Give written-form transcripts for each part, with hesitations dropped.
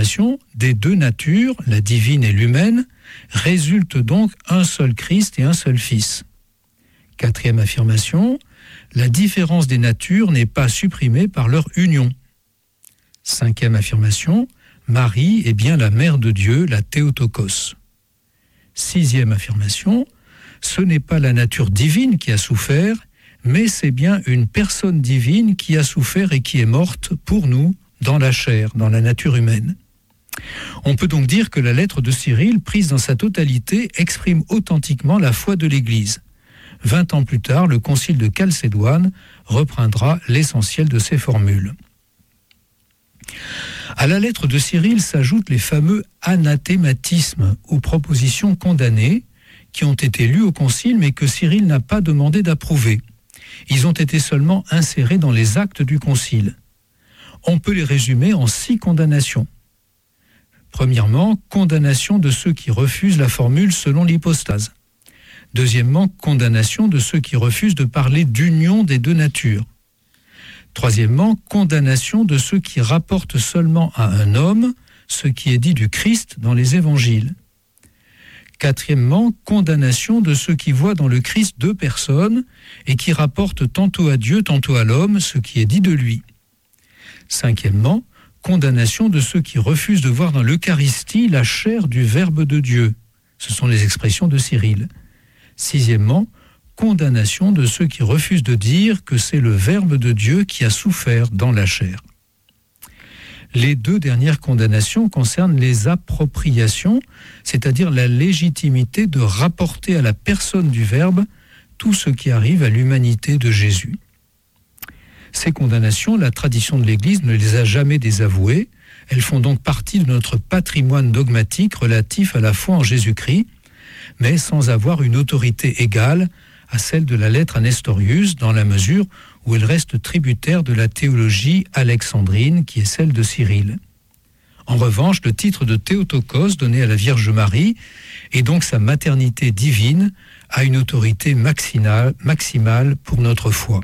affirmation, des deux natures, la divine et l'humaine, résulte donc un seul Christ et un seul Fils. Quatrième affirmation, la différence des natures n'est pas supprimée par leur union. Cinquième affirmation, Marie est bien la mère de Dieu, la Théotokos. Sixième affirmation, ce n'est pas la nature divine qui a souffert, mais c'est bien une personne divine qui a souffert et qui est morte pour nous dans la chair, dans la nature humaine. On peut donc dire que la lettre de Cyril, prise dans sa totalité, exprime authentiquement la foi de l'Église. 20 ans plus tard, le concile de Chalcédoine reprendra l'essentiel de ces formules. À la lettre de Cyril s'ajoutent les fameux anathématismes ou propositions condamnées qui ont été lues au concile mais que Cyril n'a pas demandé d'approuver. Ils ont été seulement insérés dans les actes du concile. On peut les résumer en 6 condamnations. Premièrement, condamnation de ceux qui refusent la formule selon l'hypostase. Deuxièmement, condamnation de ceux qui refusent de parler d'union des deux natures. Troisièmement, condamnation de ceux qui rapportent seulement à un homme ce qui est dit du Christ dans les évangiles. Quatrièmement, condamnation de ceux qui voient dans le Christ 2 personnes et qui rapportent tantôt à Dieu, tantôt à l'homme ce qui est dit de lui. Cinquièmement, condamnation de ceux qui refusent de voir dans l'Eucharistie la chair du Verbe de Dieu. Ce sont les expressions de Cyril. Sixièmement, condamnation de ceux qui refusent de dire que c'est le Verbe de Dieu qui a souffert dans la chair. Les 2 dernières condamnations concernent les appropriations, c'est-à-dire la légitimité de rapporter à la personne du Verbe tout ce qui arrive à l'humanité de Jésus. Ces condamnations, la tradition de l'Église ne les a jamais désavouées. Elles font donc partie de notre patrimoine dogmatique relatif à la foi en Jésus-Christ, mais sans avoir une autorité égale à celle de la lettre à Nestorius, dans la mesure où elle reste tributaire de la théologie alexandrine, qui est celle de Cyril. En revanche, le titre de Théotokos donné à la Vierge Marie, et donc sa maternité divine, a une autorité maximale pour notre foi.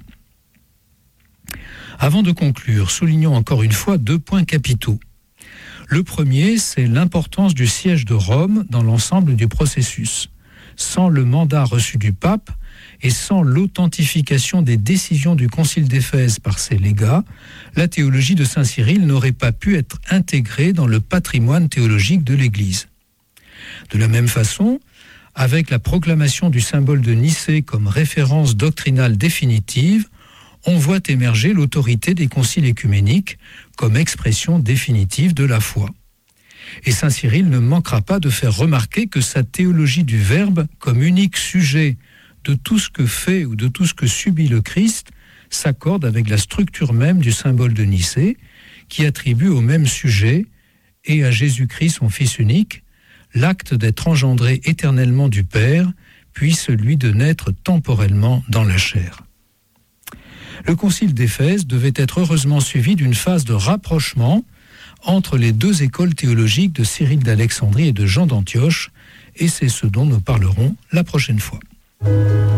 Avant de conclure, soulignons encore une fois 2 points capitaux. Le premier, c'est l'importance du siège de Rome dans l'ensemble du processus. Sans le mandat reçu du pape et sans l'authentification des décisions du concile d'Éphèse par ses légats, la théologie de saint Cyril n'aurait pas pu être intégrée dans le patrimoine théologique de l'Église. De la même façon, avec la proclamation du symbole de Nicée comme référence doctrinale définitive, on voit émerger l'autorité des conciles écuméniques comme expression définitive de la foi. Et saint Cyril ne manquera pas de faire remarquer que sa théologie du Verbe, comme unique sujet de tout ce que fait ou de tout ce que subit le Christ, s'accorde avec la structure même du symbole de Nicée, qui attribue au même sujet et à Jésus-Christ, son Fils unique, l'acte d'être engendré éternellement du Père, puis celui de naître temporellement dans la chair. Le concile d'Éphèse devait être heureusement suivi d'une phase de rapprochement entre les 2 écoles théologiques de Cyril d'Alexandrie et de Jean d'Antioche, et c'est ce dont nous parlerons la prochaine fois.